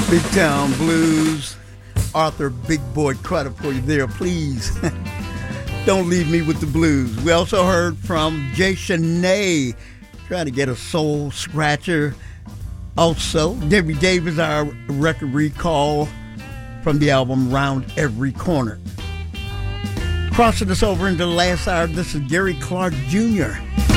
Big Town Blues. Arthur Big Boy Crudup for you there, please. Don't leave me with the blues. We also heard from Jay Shanae, trying to get a soul scratcher. Also, Debbie Davis, our record recall from the album Round Every Corner. Crossing us over into the last hour, this is Gary Clark Jr.